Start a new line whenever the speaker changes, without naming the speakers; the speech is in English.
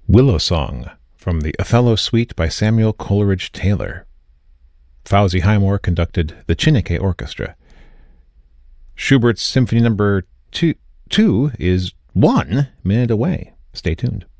Willow Song from the Othello Suite by Samuel Coleridge Taylor. Fawzi Highmore conducted the Chineke Orchestra. Schubert's Symphony No. 2 is 1 minute away. Stay tuned.